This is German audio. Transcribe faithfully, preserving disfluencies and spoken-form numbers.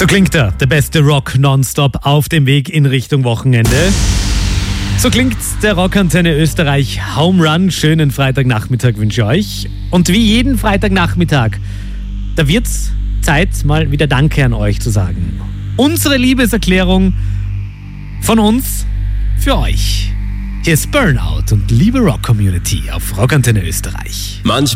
So klingt er, der beste Rock nonstop auf dem Weg in Richtung Wochenende. So klingt der Rockantenne Österreich Home Run. Schönen Freitagnachmittag wünsche ich euch. Und wie jeden Freitagnachmittag, da wird's Zeit, mal wieder Danke an euch zu sagen. Unsere Liebeserklärung von uns für euch. Hier ist Burnout und liebe Rock-Community auf Rockantenne Österreich. Manchmal